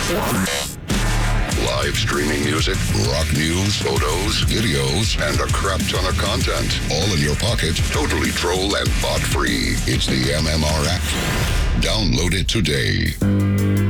Live streaming music, rock news, photos, videos, and a crap ton of content. All in your pocket, totally troll and bot free. It's the MMR app. Download it today.